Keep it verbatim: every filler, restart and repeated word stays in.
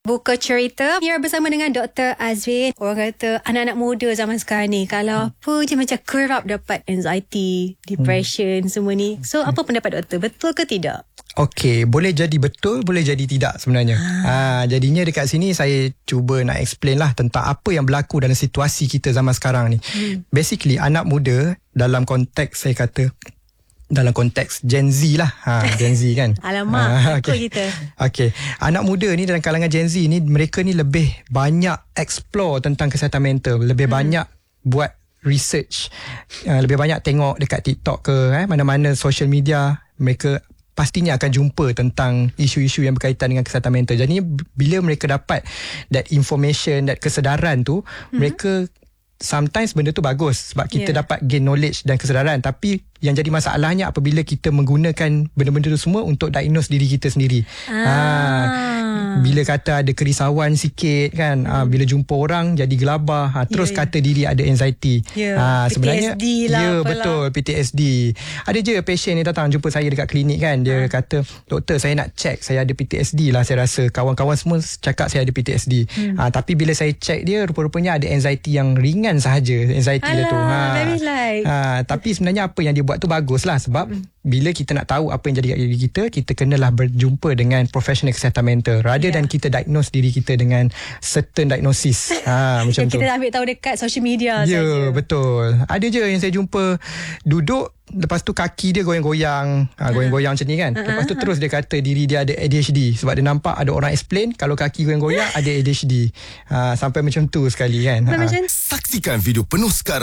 Buka cerita Mira bersama dengan Doktor Azwin. Orang kata anak-anak muda zaman sekarang ni kalau hmm. apa je macam kerap dapat anxiety, depression, hmm. semua ni. So apa pendapat doktor? Betul ke tidak? Okey, boleh jadi betul, boleh jadi tidak sebenarnya. Ha. ha jadinya dekat sini saya cuba nak explain lah tentang apa yang berlaku dalam situasi kita zaman sekarang ni. Hmm. Basically anak muda dalam konteks saya kata dalam konteks Gen Z lah. Ha, Gen Z kan. Alamak, ha, takut okay. kita. Okey. Anak muda ni dalam kalangan Gen Z ni, mereka ni lebih banyak explore tentang kesihatan mental. Lebih hmm. banyak buat research. Uh, lebih banyak tengok dekat TikTok ke, eh, mana-mana social media. Mereka pastinya akan jumpa tentang isu-isu yang berkaitan dengan kesihatan mental. Jadi bila mereka dapat that information, that kesedaran tu, hmm. mereka sometimes benda tu bagus sebab kita yeah. dapat gain knowledge dan kesedaran, tapi yang jadi masalahnya apabila kita menggunakan benda-benda tu semua untuk diagnose diri kita sendiri. Ah. Ha, bila kata ada kerisauan sikit kan, hmm. ha, bila jumpa orang jadi gelabah, ha, terus yeah, kata yeah. diri ada anxiety. Yeah. Ha, sebenarnya P T S D lah. Ya, betul, P T S D. Ada je patient ni datang jumpa saya dekat klinik kan, dia ha. kata, "Doktor, saya nak check saya ada P T S D lah, saya rasa." Kawan-kawan semua cakap saya ada P T S D. Hmm. Ha, tapi bila saya check dia, rupa-rupanya ada anxiety yang ringan sahaja, anxiety Alah, dia tu. Ha. very light. Ha, tapi sebenarnya apa yang dia buat tu bagus lah, sebab mm. bila kita nak tahu apa yang jadi kat diri kita, kita kenalah berjumpa dengan profesional kesihatan mental rather yeah. than kita diagnose diri kita dengan certain diagnosis. Ha, macam yang tu. Kita ambil tahu dekat social media Ya, saja. betul. Ada je yang saya jumpa duduk, lepas tu kaki dia goyang-goyang, ha, goyang-goyang macam ni kan. Lepas tu terus dia kata diri dia ada A D H D sebab dia nampak ada orang explain kalau kaki goyang-goyang ada A D H D. Ha, sampai macam tu sekali kan. Ha. Saksikan video penuh sekarang.